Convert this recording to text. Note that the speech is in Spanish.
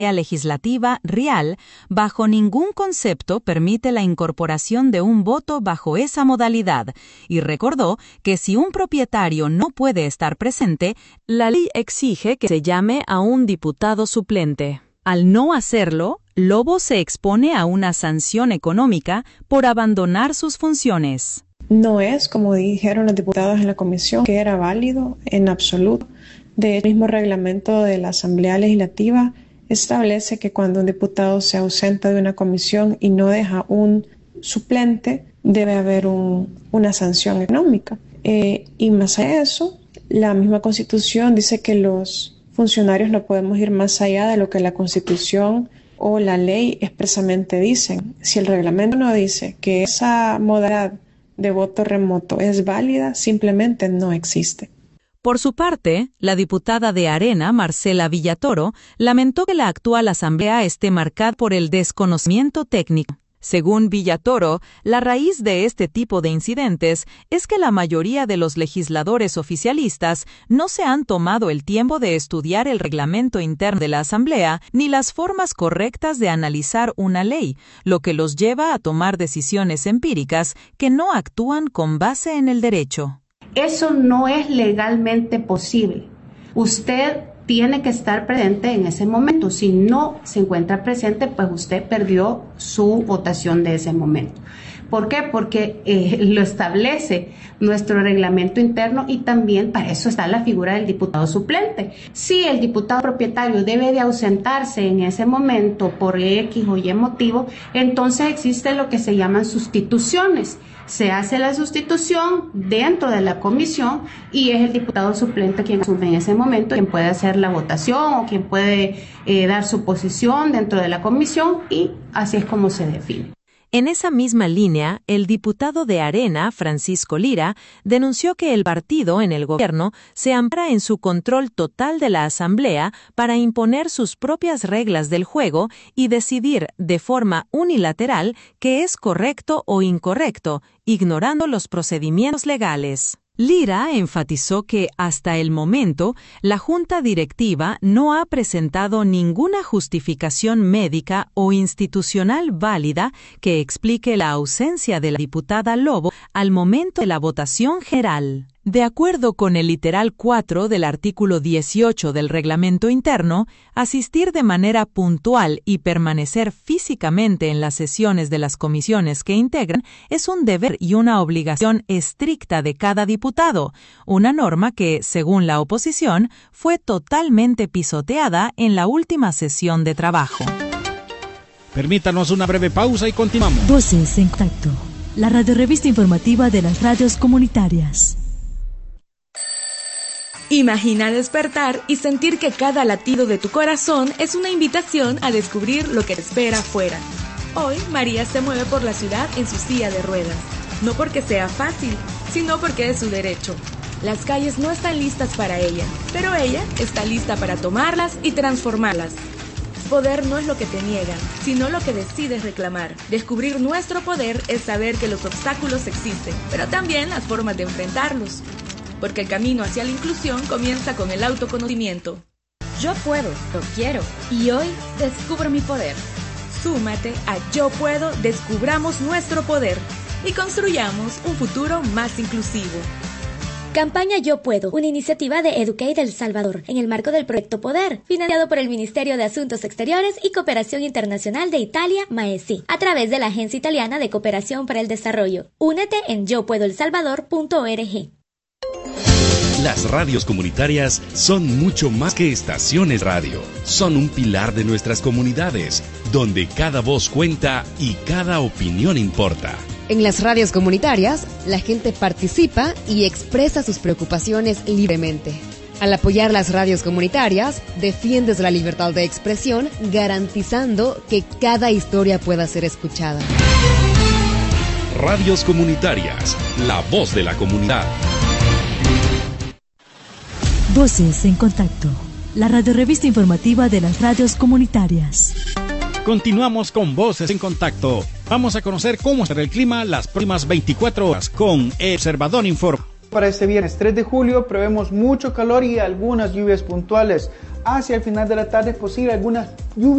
legislativa real, bajo ningún concepto permite la incorporación de un voto bajo esa modalidad, y recordó que si un propietario no puede estar presente, la ley exige que se llame a un diputado suplente. Al no hacerlo, Lobo se expone a una sanción económica por abandonar sus funciones. No es, como dijeron los diputados en la comisión, que era válido en absoluto. Del mismo reglamento de la Asamblea Legislativa establece que cuando un diputado se ausenta de una comisión y no deja un suplente, debe haber una sanción económica. Y más allá de eso, la misma Constitución dice que los funcionarios no podemos ir más allá de lo que la Constitución o la ley expresamente dicen. Si el reglamento no dice que esa modalidad de voto remoto es válida, simplemente no existe. Por su parte, la diputada de Arena, Marcela Villatoro, lamentó que la actual asamblea esté marcada por el desconocimiento técnico. Según Villatoro, la raíz de este tipo de incidentes es que la mayoría de los legisladores oficialistas no se han tomado el tiempo de estudiar el reglamento interno de la asamblea ni las formas correctas de analizar una ley, lo que los lleva a tomar decisiones empíricas que no actúan con base en el derecho. Eso no es legalmente posible. Usted tiene que estar presente en ese momento. Si no se encuentra presente, pues usted perdió su votación de ese momento. ¿Por qué? Porque lo establece nuestro reglamento interno y también para eso está la figura del diputado suplente. Si el diputado propietario debe de ausentarse en ese momento por X o Y motivo, entonces existe lo que se llaman sustituciones. Se hace la sustitución dentro de la comisión y es el diputado suplente quien asume en ese momento, quien puede hacer la votación o quien puede dar su posición dentro de la comisión y así es como se define. En esa misma línea, el diputado de Arena, Francisco Lira, denunció que el partido en el gobierno se ampara en su control total de la Asamblea para imponer sus propias reglas del juego y decidir de forma unilateral qué es correcto o incorrecto, ignorando los procedimientos legales. Lira enfatizó que, hasta el momento, la Junta Directiva no ha presentado ninguna justificación médica o institucional válida que explique la ausencia de la diputada Lobo al momento de la votación general. De acuerdo con el literal 4 del artículo 18 del reglamento interno, asistir de manera puntual y permanecer físicamente en las sesiones de las comisiones que integran es un deber y una obligación estricta de cada diputado, una norma que, según la oposición, fue totalmente pisoteada en la última sesión de trabajo. Permítanos una breve pausa y continuamos. Voces en Contacto, la radiorrevista informativa de las radios comunitarias. Imagina despertar y sentir que cada latido de tu corazón es una invitación a descubrir lo que te espera afuera. Hoy, María se mueve por la ciudad en su silla de ruedas. No porque sea fácil, sino porque es su derecho. Las calles no están listas para ella, pero ella está lista para tomarlas y transformarlas. Poder no es lo que te niegan, sino lo que decides reclamar. Descubrir nuestro poder es saber que los obstáculos existen, pero también las formas de enfrentarlos. Porque el camino hacia la inclusión comienza con el autoconocimiento. Yo puedo, lo quiero, y hoy descubro mi poder. Súmate a Yo Puedo, descubramos nuestro poder y construyamos un futuro más inclusivo. Campaña Yo Puedo, una iniciativa de Educate El Salvador, en el marco del Proyecto Poder, financiado por el Ministerio de Asuntos Exteriores y Cooperación Internacional de Italia, MAESI, a través de la Agencia Italiana de Cooperación para el Desarrollo. Únete en yopuedoelsalvador.org. Las radios comunitarias son mucho más que estaciones radio. Son un pilar de nuestras comunidades, donde cada voz cuenta y cada opinión importa. En las radios comunitarias, la gente participa y expresa sus preocupaciones libremente. Al apoyar las radios comunitarias, defiendes la libertad de expresión, garantizando que cada historia pueda ser escuchada. Radios comunitarias, la voz de la comunidad. Voces en Contacto, la radiorrevista informativa de las radios comunitarias. Continuamos con Voces en Contacto. Vamos a conocer cómo será el clima las próximas 24 horas con El Observador Informa. Para este viernes 3 de julio prevemos mucho calor y algunas lluvias puntuales. Hacia el final de la tarde es posible algunas lluvias